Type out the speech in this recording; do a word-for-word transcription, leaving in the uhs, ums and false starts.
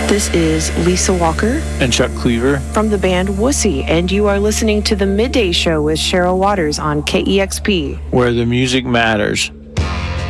This is Lisa Walker and Chuck Cleaver from the band Wussy, and you are listening to The Midday Show with Cheryl Waters on K E X P, where the music matters.